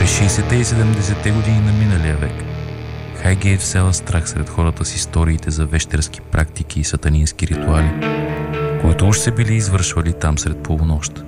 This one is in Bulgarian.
През 60-те и 70-те години на миналия век Хайгейт всела страх сред хората с историите за вещерски практики и сатанински ритуали, които уж се били извършвали там сред полунощ.